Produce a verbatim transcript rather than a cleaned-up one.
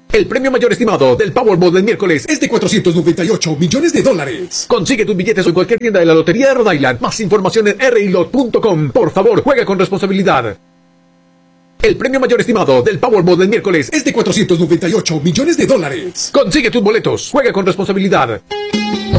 El premio mayor estimado del Powerball del miércoles es de cuatrocientos noventa y ocho millones de dólares. Consigue tus billetes en cualquier tienda de la Lotería de Rhode Island. Más información en r i lot punto com. Por favor, juega con responsabilidad. El premio mayor estimado del Powerball del miércoles es de cuatrocientos noventa y ocho millones de dólares. Consigue tus boletos. Juega con responsabilidad.